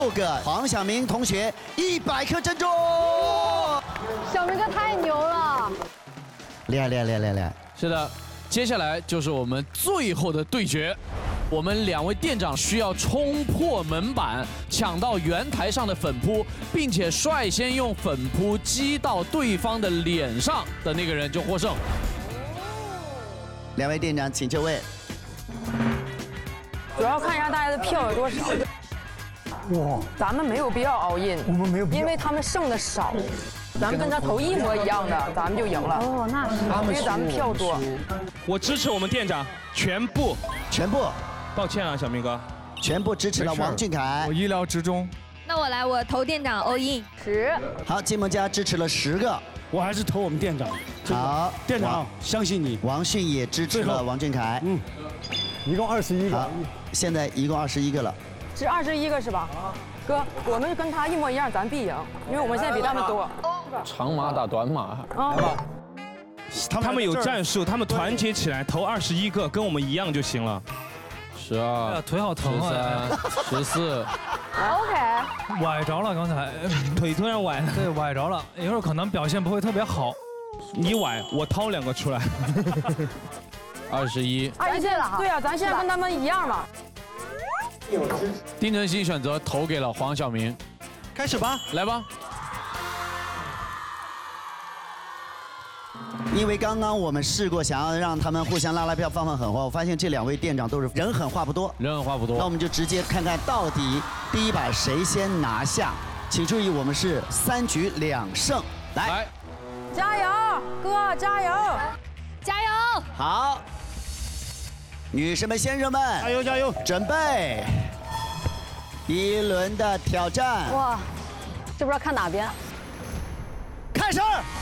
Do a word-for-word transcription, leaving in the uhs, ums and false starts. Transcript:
六个，黄晓明同学一百颗珍珠。 小明哥太牛了！ 厉害厉害厉害厉害厉害！ 是的，接下来就是我们最后的对决。我们两位店长需要冲破门板，抢到圆台上的粉扑，并且率先用粉扑击到对方的脸上的那个人就获胜。 两位店长，请就位。 主要看一下大家的票有多少。哇，咱们没有必要熬印，我们没有，因为他们剩的少。咱们跟他投一模一样的，咱们就赢了。哦，那是，因为咱们票多。 我支持我们店长，全部， 全部。 抱歉啊，小明哥， 全部支持了王俊凯。 我意料之中。 那我来，我投店长 all in 十。 好，金梦家支持了十个。 我还是投我们店长。 好， 店长相信你。 王迅也支持了王俊凯。嗯， 一共二十一个。 好，现在一共二十一个了。 是二十一个是吧？哥，我们跟他一模一样，咱必赢，因为我们现在比他们多。 长马打短马。 啊。 他们有战术，他们团结起来投二十一个，跟我们一样就行了。 十二， 腿好疼啊！ 十四 ，OK， 崴着了，刚才腿突然崴了， 对，崴着了，一会儿可能表现不会特别好。 你崴，我掏两个出来。 二十一， 二十岁了，对啊，咱现在跟他们一样嘛。 丁晨曦选择投给了黄晓明， 开始吧， 来吧。 因为刚刚我们试过，想要让他们互相拉拉票、放放狠话，我发现这两位店长都是人狠话不多， 人狠话不多。 那我们就直接看看到底第一把谁先拿下。请注意，我们是三局两胜，来， 来加油，哥，加油， 加油！ 好，女士们、先生们， 加油加油， 准备，第一轮的挑战， 哇，这不知道看哪边。 开始。